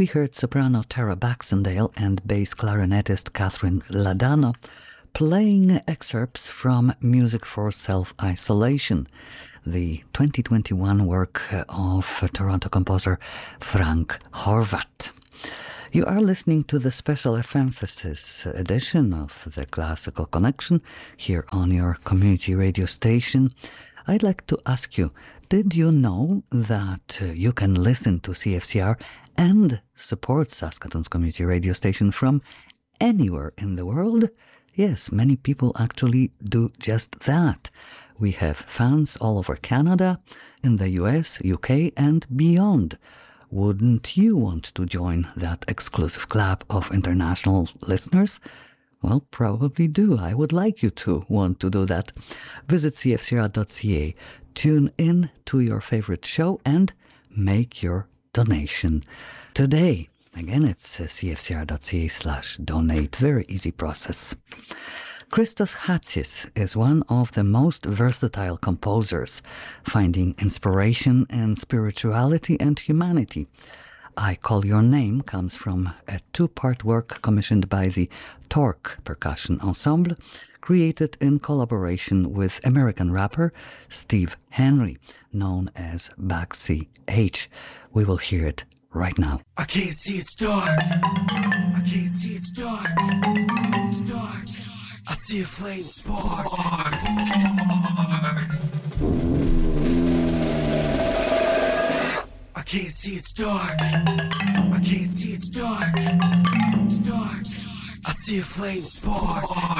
We heard soprano Tara Baxendale and bass clarinetist Catherine Ladano playing excerpts from Music for Self-Isolation, the 2021 work of Toronto composer Frank Horvath. You are listening to the special emphasis edition of the Classical Connection here on your community radio station. I'd like to ask you, did you know that you can listen to CFCR and support Saskatoon's community radio station from anywhere in the world? Yes, many people actually do just that. We have fans all over Canada, in the US, UK, and beyond. Wouldn't you want to join that exclusive club of international listeners? Well, probably do. I would like you to want to do that. Visit cfcr.ca, tune in to your favorite show, and make your donation. Today, again, it's cfcr.ca/donate. Very easy process. Christos Hatsis is one of the most versatile composers, finding inspiration in spirituality and humanity. I Call Your Name comes from a two-part work commissioned by the Torque Percussion Ensemble, created in collaboration with American rapper Steve Henry, known as Baxi H. We will hear it right now. I can't see, it's dark. I can't see, it's dark. It's dark. I see a flame spark. I can't see, it's dark. I can't see, it's dark. It's dark. I see a flame spark.